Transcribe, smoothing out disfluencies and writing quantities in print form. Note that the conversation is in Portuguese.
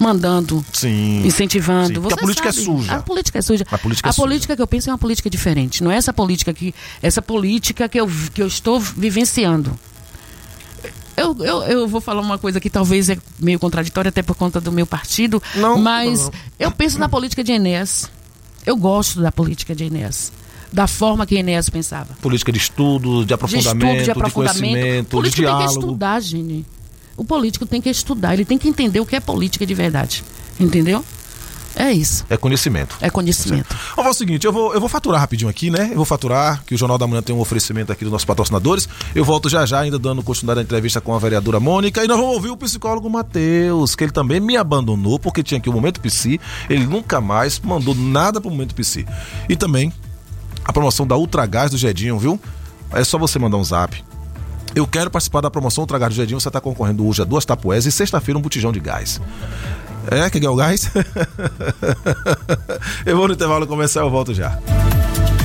mandando, incentivando. Sim. Você a política sabe, é suja. A política é suja. A política que eu penso é uma política diferente. Não é essa política que eu estou vivenciando. Eu vou falar uma coisa que talvez é meio contraditória, até por conta do meu partido, mas eu penso na política de Enéas. Eu gosto da política de Enéas. Da forma que Enéas pensava. Política de estudo, de aprofundamento, de conhecimento, político de diálogo. Tem que estudar, Gini. O político tem que estudar, ele tem que entender o que é política de verdade. Entendeu? É isso. É conhecimento. É conhecimento. Vamos fazer o seguinte, eu vou faturar rapidinho aqui, né? Eu vou faturar, que o Jornal da Manhã tem um oferecimento aqui dos nossos patrocinadores. Eu volto já, ainda dando continuidade à entrevista com a vereadora Mônica. E nós vamos ouvir o psicólogo Matheus, que ele também me abandonou, porque tinha aqui o Momento Psi. Ele nunca mais mandou nada pro Momento Psi. E também a promoção da Ultragás do Gedinho, viu? É só você mandar um zap. Eu quero participar da promoção Ultragás do Gedinho. Você está concorrendo hoje a 2 tapués e sexta-feira um botijão de gás. Quer ganhar o gás? Eu vou no intervalo comercial, eu volto já.